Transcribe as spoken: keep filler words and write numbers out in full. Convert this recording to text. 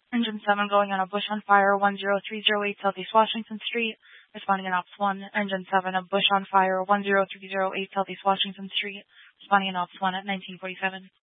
Engine seven going on a bush on fire, one zero three zero eight Southeast Washington Street. Responding in Ops one. Engine seven, a bush on fire, one zero three zero eight Southeast Washington Street. Responding in Ops one at nineteen forty-seven.